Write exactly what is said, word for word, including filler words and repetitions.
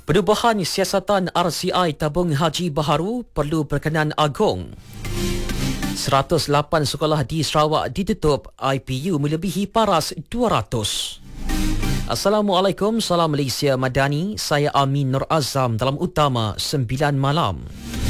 Perubahan siasatan R C I tabung haji baharu perlu perkenan agung. seratus lapan sekolah di Sarawak ditutup, I P U melebihi paras dua ratus. Assalamualaikum, salam Malaysia Madani. Saya Amin Nur Azam dalam Utama sembilan malam.